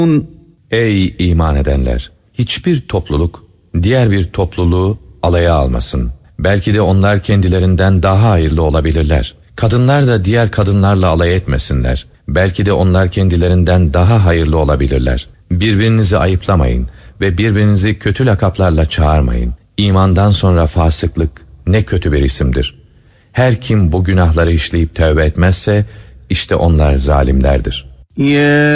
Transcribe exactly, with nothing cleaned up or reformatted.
Ey iman edenler! Hiçbir topluluk diğer bir topluluğu alaya almasın. Belki de onlar kendilerinden daha hayırlı olabilirler. Kadınlar da diğer kadınlarla alay etmesinler. Belki de onlar kendilerinden daha hayırlı olabilirler. Birbirinizi ayıplamayın ve birbirinizi kötü lakaplarla çağırmayın. İmandan sonra fasıklık ne kötü bir isimdir. Her kim bu günahları işleyip tövbe etmezse işte onlar zalimlerdir. Ya